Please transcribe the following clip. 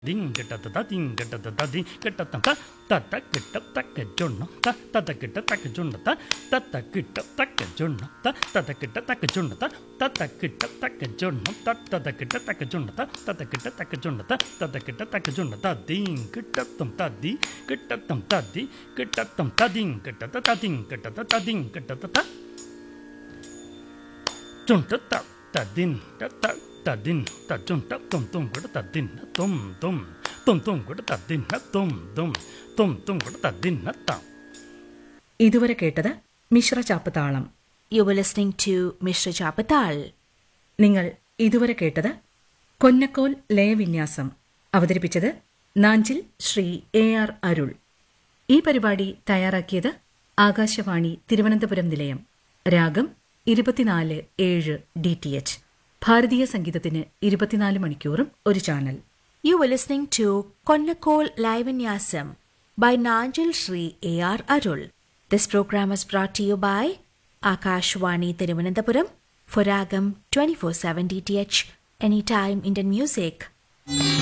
Dingatata dingatata dingatata tata kita taka junna tata kita taka junna tata kita taka junna tata kita taka junna tata kita taka junna tata kita taka junna tata kita taka junna tata kita taka junna dingatata tadi kitatam tadi kitatam tading kitata tading kitata tading kitata junta tadin tata tadin tajun tum tum kuda tadin tum tum tum tum kuda tadin tum tum tum tum kuda tadin tam. ഇതുവരെ കേട്ടത് Mishra ചാപ്പത്താളം. You were listening to Mishra Chapatal. നിങ്ങൾ ഇതുവരെ കേട്ടത് കൊന്നക്കോൽ ലയവിന്യാസം. അവതരിപ്പിച്ചത് Nanjil Shri AR അരുൾ. ഈ പരിപാടി തയ്യാറാക്കിയത് ആകാശവാണി തിരുവനന്തപുരം നിലയം. രാഗം 24/7 DTH. ഭാരതീയ സംഗീതത്തിന് 24 മണിക്കൂറും ഒരു channel. You were listening to Konnakol Livenyasam by Nanjil Shri AR Arul. This program was brought to you by Akashwani Thiruvananthapuram for Ragam 24/7 DTH, Anytime Indian Music.